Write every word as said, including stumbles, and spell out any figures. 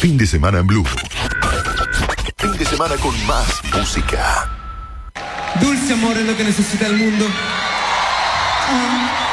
Fin de semana en Blue. Fin de semana con más música. Dulce amor es lo que necesita el mundo. Ah.